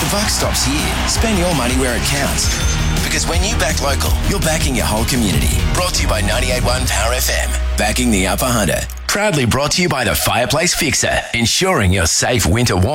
The buck stops here. Spend your money where it counts. Because when you back local, you're backing your whole community. Brought to you by 98.1 Power FM. Backing the Upper Hunter. Proudly brought to you by the Fireplace Fixer. Ensuring your safe winter warmth.